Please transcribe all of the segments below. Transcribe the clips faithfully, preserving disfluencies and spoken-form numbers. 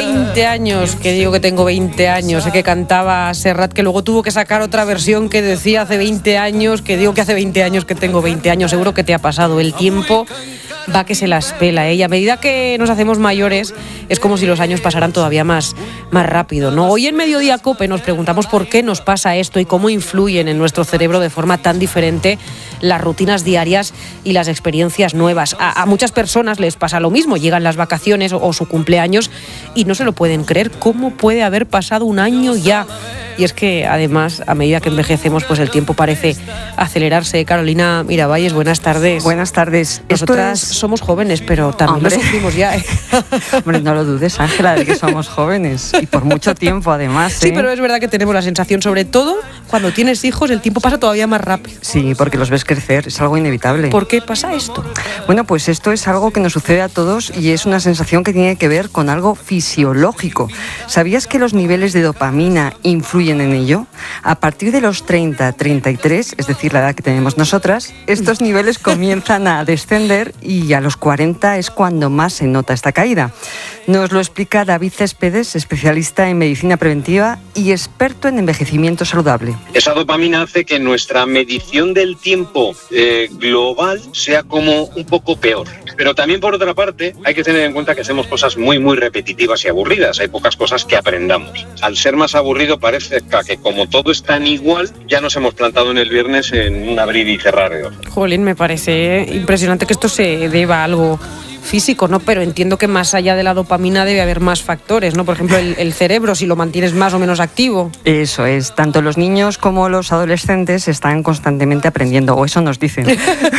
veinte años que digo que tengo veinte años, sé que cantaba Serrat, que luego tuvo que sacar otra versión que decía hace veinte años, que digo que hace veinte años que tengo veinte años. Seguro que te ha pasado, el tiempo va que se las pela, ¿eh? Y a medida que nos hacemos mayores es como si los años pasaran todavía más, más rápido, ¿no? Hoy en Mediodía Cope nos preguntamos por qué nos pasa esto y cómo influyen en nuestro cerebro de forma tan diferente las rutinas diarias y las experiencias nuevas. A, a muchas personas les pasa lo mismo, llegan las vacaciones o, o su cumpleaños y no se lo pueden creer. ¿Cómo puede haber pasado un año ya? Y es que además, a medida que envejecemos, pues el tiempo parece acelerarse. Carolina Miravalles, buenas tardes. Buenas tardes. Nosotras es... somos jóvenes, pero también Hombre. lo sufrimos ya, ¿eh? Hombre, no lo dudes, Ángela, de que somos jóvenes. Y por mucho tiempo, además, ¿eh? Sí, pero es verdad que tenemos la sensación, sobre todo cuando tienes hijos, el tiempo pasa todavía más rápido. Sí, porque los ves crecer, es algo inevitable. ¿Por qué pasa esto? Bueno, pues esto es algo que nos sucede a todos y es una sensación que tiene que ver con algo fisiológico. ¿Sabías que los niveles de dopamina influyen en ello? A partir de los treinta, treinta y tres, es decir, la edad que tenemos nosotras, estos niveles comienzan a descender y a los cuarenta es cuando más se nota esta caída. Nos lo explica David Céspedes, especialista en medicina preventiva y experto en envejecimiento saludable. Esa dopamina hace que nuestra medición del tiempo eh, global sea como un poco peor. Pero también, por otra parte, hay que tener en cuenta que hacemos cosas muy, muy repetitivas y aburridas. Hay pocas cosas que aprendamos. Al ser más aburrido, parece que como todo es tan igual, ya nos hemos plantado en el viernes en un abrir y cerrar de ojos. Jolín, me parece impresionante que esto se deba a algo físico, ¿no? Pero entiendo que más allá de la dopamina debe haber más factores, ¿no? Por ejemplo, el, el cerebro, si lo mantienes más o menos activo. Eso es, tanto los niños como los adolescentes están constantemente aprendiendo, o eso nos dicen.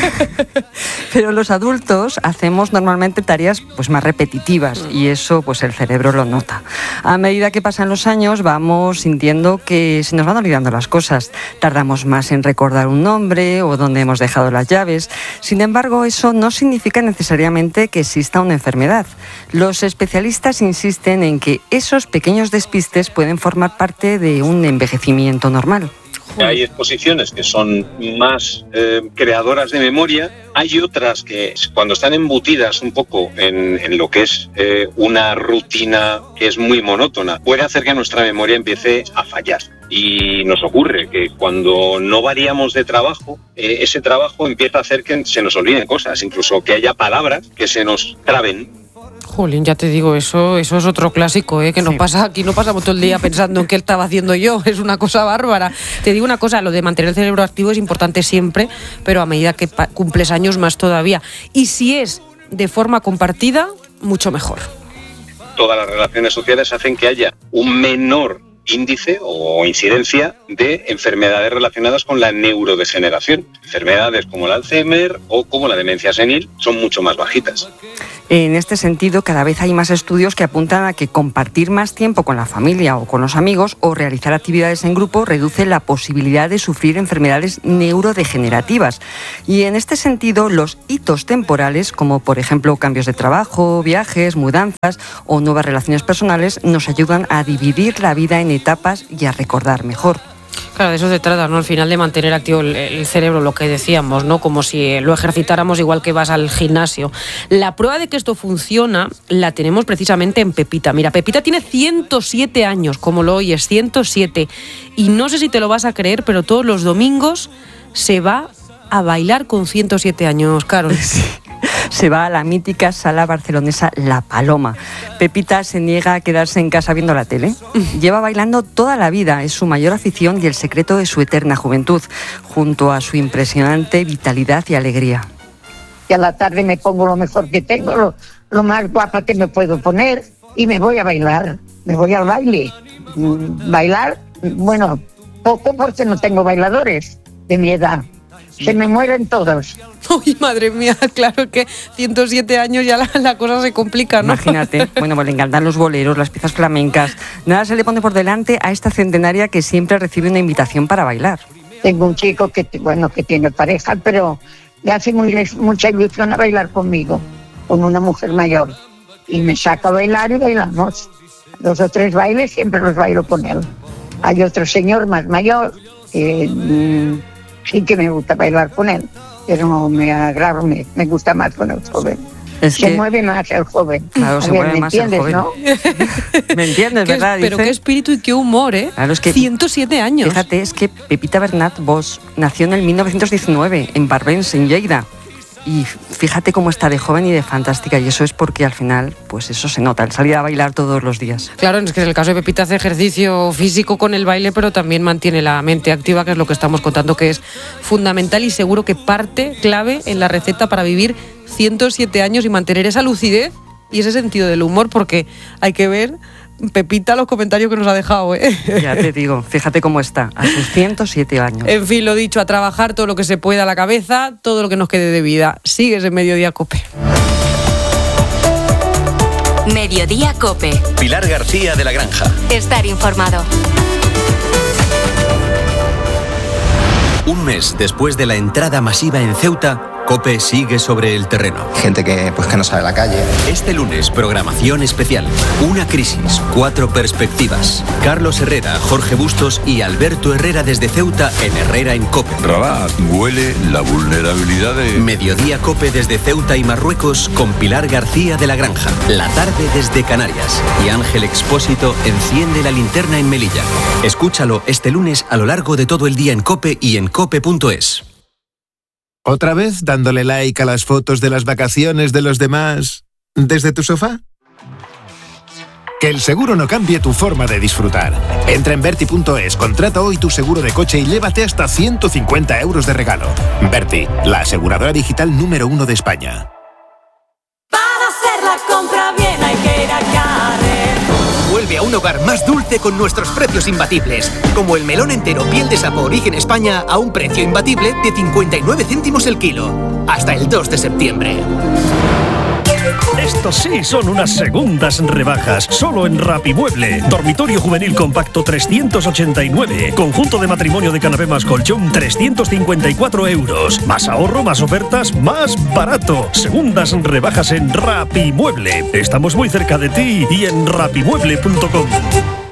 Pero los adultos hacemos normalmente tareas pues más repetitivas y eso pues el cerebro lo nota. A medida que pasan los años vamos sintiendo que se nos van olvidando las cosas. Tardamos más en recordar un nombre o dónde hemos dejado las llaves. Sin embargo, eso no significa necesariamente que exista una enfermedad. Los especialistas insisten en que esos pequeños despistes pueden formar parte de un envejecimiento normal. Hay exposiciones que son más eh, creadoras de memoria, hay otras que cuando están embutidas un poco en, en lo que es eh, una rutina que es muy monótona, puede hacer que nuestra memoria empiece a fallar. Y nos ocurre que cuando no variamos de trabajo, eh, ese trabajo empieza a hacer que se nos olviden cosas, incluso que haya palabras que se nos traben. Jolín, ya te digo, eso eso es otro clásico, ¿eh? Que nos Sí. pasa aquí, no pasamos todo el día pensando en qué estaba haciendo yo, es una cosa bárbara. Te digo una cosa, lo de mantener el cerebro activo es importante siempre, pero a medida que pa- cumples años más todavía. Y si es de forma compartida, mucho mejor. Todas las relaciones sociales hacen que haya un menor índice o incidencia de enfermedades relacionadas con la neurodegeneración. Enfermedades como el Alzheimer o como la demencia senil son mucho más bajitas. En este sentido, cada vez hay más estudios que apuntan a que compartir más tiempo con la familia o con los amigos o realizar actividades en grupo reduce la posibilidad de sufrir enfermedades neurodegenerativas. Y en este sentido, los hitos temporales, como por ejemplo cambios de trabajo, viajes, mudanzas o nuevas relaciones personales, nos ayudan a dividir la vida en etapas y a recordar mejor. Claro, de eso se trata, ¿no? Al final de mantener activo el, el cerebro, lo que decíamos, ¿no? Como si lo ejercitáramos igual que vas al gimnasio. La prueba de que esto funciona la tenemos precisamente en Pepita. Mira, Pepita tiene ciento siete años, como lo oyes, ciento siete. Y no sé si te lo vas a creer, pero todos los domingos se va a bailar con ciento siete años, Carol. Sí. Se va a la mítica sala barcelonesa La Paloma. Pepita se niega a quedarse en casa viendo la tele. Lleva bailando toda la vida, es su mayor afición y el secreto de su eterna juventud, junto a su impresionante vitalidad y alegría. Y a la tarde me pongo lo mejor que tengo, lo, lo más guapa que me puedo poner y me voy a bailar, me voy al baile. Mm, Bailar, bueno, poco porque no tengo bailadores de mi edad. Se me mueren todos. Uy, madre mía, claro que ciento siete años ya la, la cosa se complica, ¿no? Imagínate, bueno, pues le encantan los boleros, las piezas flamencas. Nada se le pone por delante a esta centenaria que siempre recibe una invitación para bailar. Tengo un chico que, bueno, que tiene pareja, pero le hace muy, mucha ilusión a bailar conmigo, con una mujer mayor. Y me saca a bailar y bailamos. Dos o tres bailes siempre los bailo con él. Hay otro señor más mayor que mmm, sí que me gusta bailar con él, pero me agrada, me, me gusta más con el joven. Es se que- mueve más el joven. Claro, A se ver, mueve ¿me más el entiendes, joven. no? ¿Me entiendes, Qué- verdad? pero Dice? qué espíritu y qué humor, ¿eh? Claro, es que- ciento siete años. Fíjate, es que Pepita Bernat Bosch nació en el mil novecientos diecinueve en Barbens, en Lleida. Y fíjate cómo está de joven y de fantástica. Y eso es porque al final, pues eso se nota, el salir a bailar todos los días. Claro, es que en el caso de Pepita hace ejercicio físico con el baile, pero también mantiene la mente activa, que es lo que estamos contando, que es fundamental y seguro que parte clave en la receta para vivir ciento siete años y mantener esa lucidez y ese sentido del humor, porque hay que ver, Pepita, los comentarios que nos ha dejado, ¿eh? Ya te digo, fíjate cómo está, a sus ciento siete años. En fin, lo dicho, a trabajar todo lo que se pueda a la cabeza, todo lo que nos quede de vida. Sigues en Mediodía Cope. Mediodía Cope. Pilar García de la Granja. Estar informado. Un mes después de la entrada masiva en Ceuta, COPE sigue sobre el terreno. Gente que, pues, que no sale a la calle. Este lunes, programación especial. Una crisis, cuatro perspectivas. Carlos Herrera, Jorge Bustos y Alberto Herrera desde Ceuta en Herrera en COPE. Rabat huele la vulnerabilidad de... Mediodía COPE desde Ceuta y Marruecos con Pilar García de la Granja. La tarde desde Canarias. Y Ángel Expósito enciende la linterna en Melilla. Escúchalo este lunes a lo largo de todo el día en COPE y en cope punto es. ¿Otra vez dándole like a las fotos de las vacaciones de los demás desde tu sofá? Que el seguro no cambie tu forma de disfrutar. Entra en Berti punto es, contrata hoy tu seguro de coche y llévate hasta ciento cincuenta euros de regalo. Berti, la aseguradora digital número uno de España. Para hacer la compra bien hay que ir a Carrefour. Vuelve a un hogar más dulce con nuestros precios imbatibles, como el melón entero piel de sapo origen España a un precio imbatible de cincuenta y nueve céntimos el kilo. Hasta el dos de septiembre. Estos sí son unas segundas rebajas, solo en Rapimueble. Dormitorio juvenil compacto trescientos ochenta y nueve. Conjunto de matrimonio de canapé más colchón trescientos cincuenta y cuatro euros. Más ahorro, más ofertas, más barato. Segundas rebajas en Rapimueble. Estamos muy cerca de ti y en rapimueble punto com.